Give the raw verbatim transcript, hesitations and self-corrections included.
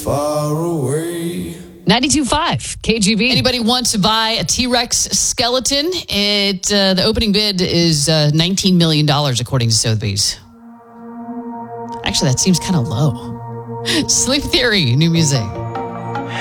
far away. ninety-two point five K G B. Anybody want to buy a T-Rex skeleton? It uh, the opening bid is uh, nineteen million dollars, according to Sotheby's. Actually, that seems kind of low. Sleep Theory, new music.